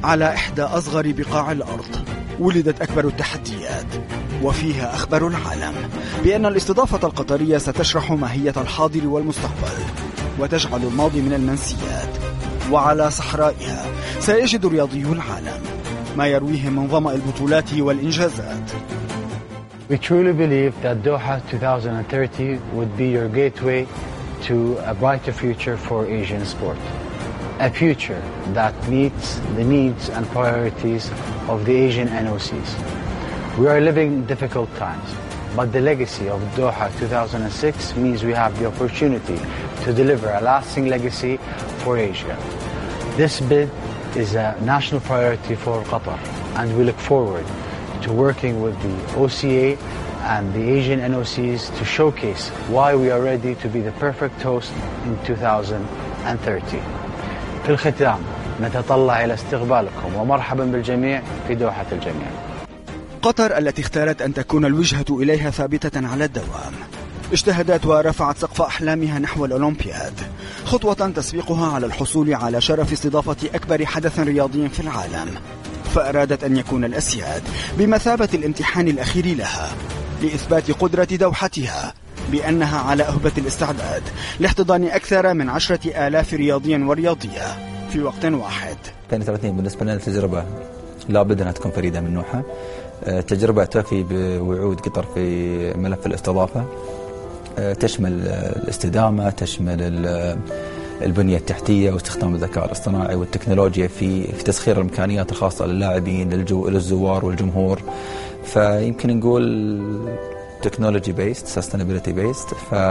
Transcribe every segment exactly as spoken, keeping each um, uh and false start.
على إحدى أصغر بقاع الأرض ولدت أكبر التحديات، وفيها أخبار العالم بأن الاستضافة القطرية ستشرح ماهية الحاضر والمستقبل وتجعل الماضي من المنسيات. وعلى صحرائها سيجد رياضيو العالم ما يرويه من ظمأ البطولات والإنجازات. We truly believe that Doha twenty thirty would be your gateway to a brighter future for Asian sport. A future that meets the needs and priorities of the Asian N O Cs. We are living in difficult times, but the legacy of Doha two thousand six means we have the opportunity to deliver a lasting legacy for Asia. This bid is a national priority for Qatar, and we look forward to working with the O C A and the Asian N O Cs to showcase why we are ready to be the perfect host in two thousand thirty. في الختام نتطلع إلى استقبالكم ومرحبا بالجميع في دوحة الجميع. قطر التي اختارت أن تكون الوجهة إليها ثابتة على الدوام اجتهدت ورفعت سقف أحلامها نحو الأولمبياد، خطوة تسبقها على الحصول على شرف استضافة أكبر حدث رياضي في العالم. فأرادت أن يكون الأسياد بمثابة الامتحان الأخير لها لإثبات قدرة دوحتها بأنها على أهبة الاستعداد لاحتضان أكثر من عشرة آلاف رياضي ورياضية في وقت واحد. اثنين وثلاثين بالنسبة لنا تجربة لابد أنها تكون فريدة من نوعها، تجربة توفي بوعود قطر في ملف الاستضافة، تشمل الاستدامة، تشمل البنية التحتية واستخدام الذكاء الاصطناعي والتكنولوجيا في في تسخير الإمكانيات الخاصة للاعبين للزوار والجمهور. فيمكن نقول تكنولوجي بيست سستينابيلتي بيست.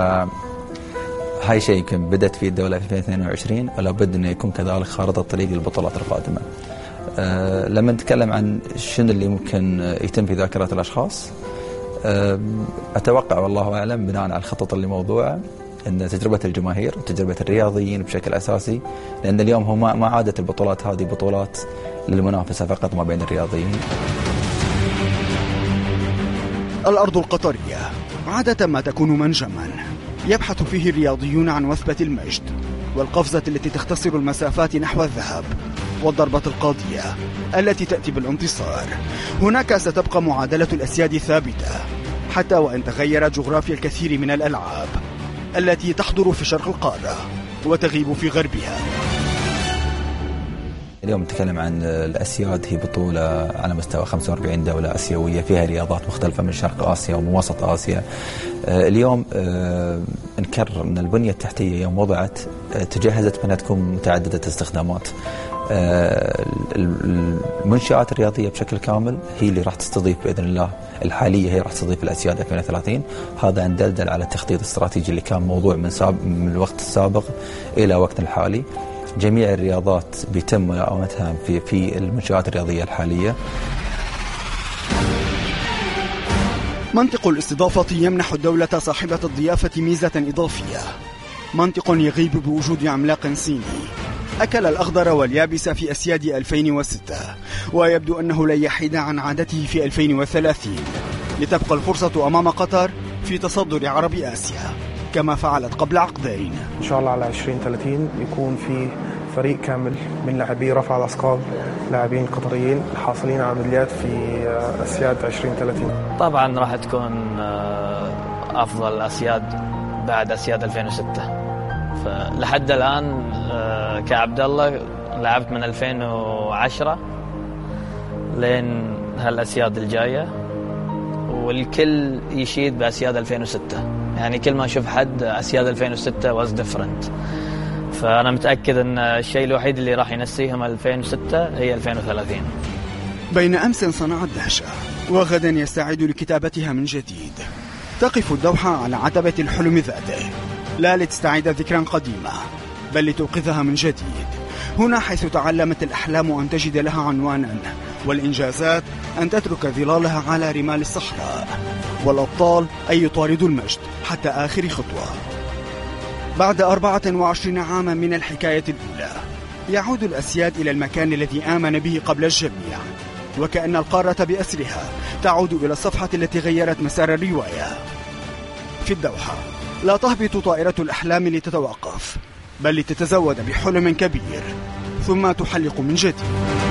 فهاي شيء يمكن بدأت فيه الدولة في ألفين واثنين وعشرين ولا بد أنه يكون كذلك خارطة الطريق للبطولات القادمة. أه لما نتكلم عن شنو اللي ممكن يتم في ذاكرة الأشخاص، أه أتوقع والله أعلم بناء على الخطط اللي موضوعة أن تجربة الجماهير وتجربة الرياضيين بشكل أساسي، لأن اليوم هو ما عادت البطولات هذه بطولات للمنافسة فقط ما بين الرياضيين. الأرض القطرية عادة ما تكون منجما يبحث فيه الرياضيون عن وثبة المجد والقفزة التي تختصر المسافات نحو الذهب والضربة القاضية التي تأتي بالانتصار. هناك ستبقى معادلة الأسياد ثابتة حتى وإن تغير جغرافيا الكثير من الألعاب التي تحضر في شرق القارة وتغيب في غربها. اليوم نتكلم عن الأسياد، هي بطولة على مستوى خمسة وأربعين دولة آسيوية فيها رياضات مختلفة من شرق آسيا ومن وسط آسيا. اليوم نكرر أن البنية التحتية يوم وضعت تجهزت بأنها تكون متعددة استخدامات. المنشآت الرياضية بشكل كامل هي اللي راح تستضيف بإذن الله، الحالية هي راح تستضيف الأسياد ألفين وثلاثين. هذا دلدل على التخطيط الاستراتيجي اللي كان موضوع من, سابق من الوقت السابق إلى وقتنا الحالي. جميع الرياضات بيتم ملاءمتها في في المنشآت الرياضية الحالية. منطق الاستضافة يمنح الدولة صاحبة الضيافة ميزة إضافية، منطق يغيب بوجود عملاق صيني أكل الأخضر واليابس في أسياد ألفين وستة، ويبدو أنه لن يحيد عن عادته في ألفين وثلاثين، لتبقى الفرصة أمام قطر في تصدر عرب آسيا كما فعلت قبل عقدين. إن شاء الله على عشرين ثلاثين يكون في فريق كامل من لاعبي رفع الأثقال، لاعبين قطريين حاصلين على ميداليات في أسياد عشرين ثلاثين. طبعا راح تكون أفضل أسياد بعد أسياد ألفين وستة. فلحد الآن كعبد الله لعبت من ألفين وعشرة لين هالأسياد الجاية، والكل يشيد بأسياد ألفين وستة. يعني كل ما أشوف حد أسياد ألفين وستة was different. فأنا متأكد أن الشيء الوحيد اللي راح ينسيهم ألفين وستة هي ألفين وثلاثين. بين أمس صنعت دهشة وغدا يستعد لكتابتها من جديد. تقف الدوحة على عتبة الحلم ذاته، لا لتستعيد ذكرا قديمة بل لتوقظها من جديد. هنا حيث تعلمت الأحلام أن تجد لها عنوانا، والإنجازات أن تترك ظلالها على رمال الصحراء، والأبطال أن يطاردوا المجد حتى آخر خطوة. بعد أربعة وعشرين عاما من الحكاية الأولى يعود الأسياد إلى المكان الذي آمن به قبل الجميع، وكأن القارة بأسرها تعود إلى الصفحة التي غيرت مسار الرواية. في الدوحة لا تهبط طائرة الأحلام لتتوقف، بل لتتزود بحلم كبير ثم تحلق من جديد.